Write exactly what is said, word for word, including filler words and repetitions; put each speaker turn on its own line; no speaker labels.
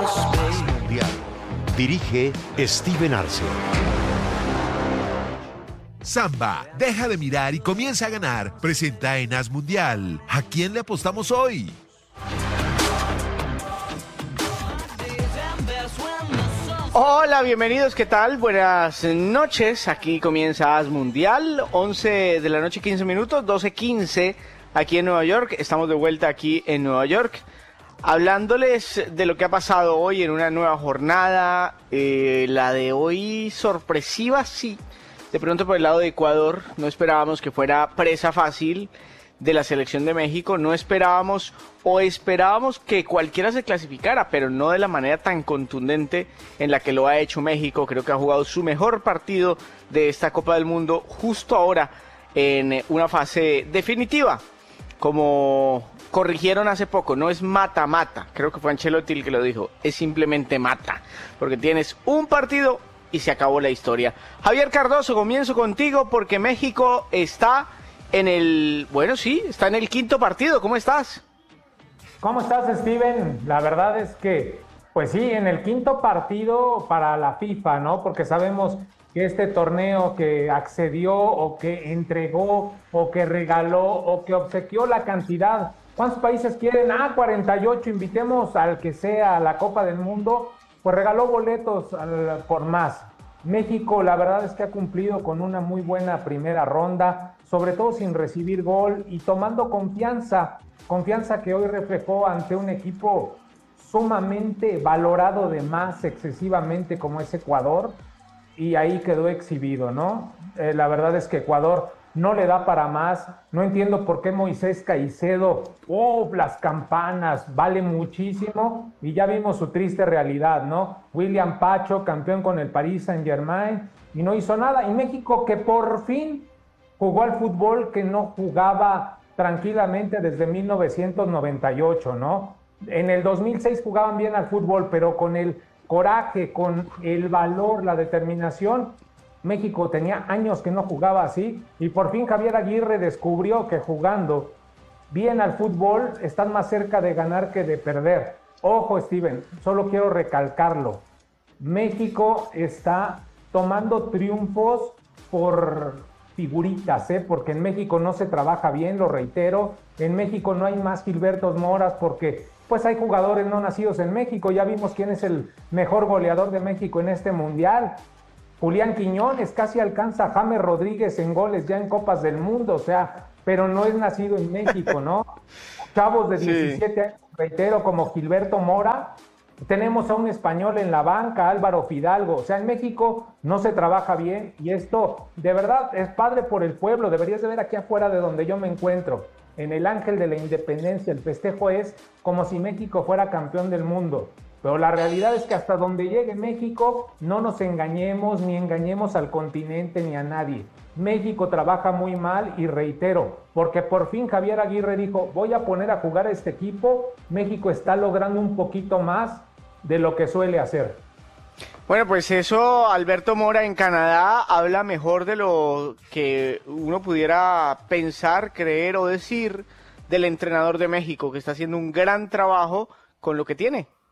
Mundial. Dirige Steven Arce.
Samba, deja de mirar y comienza a ganar. Presenta en As Mundial. ¿A quién le apostamos hoy?
Hola, bienvenidos, ¿qué tal? Buenas noches, aquí comienza As Mundial, once de la noche, quince minutos, doce quince aquí en Nueva York. Estamos de vuelta aquí en Nueva York, hablándoles de lo que ha pasado hoy en una nueva jornada, eh, la de hoy sorpresiva, sí, de pronto por el lado de Ecuador, no esperábamos que fuera presa fácil de la selección de México, no esperábamos o esperábamos que cualquiera se clasificara, pero no de la manera tan contundente en la que lo ha hecho México. Creo que ha jugado su mejor partido de esta Copa del Mundo justo ahora en una fase definitiva, como corrigieron hace poco, no es mata-mata, creo que fue Ancelotti el que lo dijo, es simplemente mata, porque tienes un partido y se acabó la historia. Javier Cardoso, comienzo contigo porque México está en el, bueno sí, está en el quinto partido. ¿Cómo estás?
¿Cómo estás, Steven? La verdad es que, pues sí, en el quinto partido para la FIFA, ¿no? Porque sabemos que este torneo que accedió o que entregó o que regaló o que obsequió la cantidad, ¿cuántos países quieren? Ah, cuarenta y ocho, invitemos al que sea a la Copa del Mundo, pues regaló boletos al, por más. México, la verdad es que ha cumplido con una muy buena primera ronda, sobre todo sin recibir gol y tomando confianza, confianza que hoy reflejó ante un equipo sumamente valorado de más excesivamente como es Ecuador, y ahí quedó exhibido, ¿no? Eh, la verdad es que Ecuador no le da para más. No entiendo por qué Moisés Caicedo, oh, las campanas, vale muchísimo, y ya vimos su triste realidad, ¿no? William Pacho, campeón con el Paris Saint-Germain, y no hizo nada. Y México, que por fin jugó al fútbol que no jugaba tranquilamente desde mil novecientos noventa y ocho, ¿no? En el dos mil seis jugaban bien al fútbol, pero con el coraje, con el valor, la determinación, México tenía años que no jugaba así, y por fin Javier Aguirre descubrió que jugando bien al fútbol están más cerca de ganar que de perder. Ojo, Steven, solo quiero recalcarlo. México está tomando triunfos por figuritas, ¿eh? Porque en México no se trabaja bien, lo reitero. En México no hay más Gilbertos Moras porque pues hay jugadores no nacidos en México. Ya vimos quién es el mejor goleador de México en este mundial. Julián Quiñones casi alcanza a James Rodríguez en goles ya en Copas del Mundo, o sea, pero no es nacido en México, ¿no? Chavos de diecisiete sí. años, reitero, como Gilberto Mora. Tenemos a un español en la banca, Álvaro Fidalgo. O sea, en México no se trabaja bien, y esto de verdad es padre por el pueblo. Deberías de ver aquí afuera de donde yo me encuentro, en el Ángel de la Independencia. El festejo es como si México fuera campeón del mundo. Pero la realidad es que hasta donde llegue México, no nos engañemos, ni engañemos al continente ni a nadie. México trabaja muy mal, y reitero, porque por fin Javier Aguirre dijo, voy a poner a jugar a este equipo. México está logrando un poquito más de lo que suele hacer.
Bueno, pues eso, Alberto Mora en Canadá habla mejor de lo que uno pudiera pensar, creer o decir del entrenador de México, que está haciendo un gran trabajo con lo que tiene.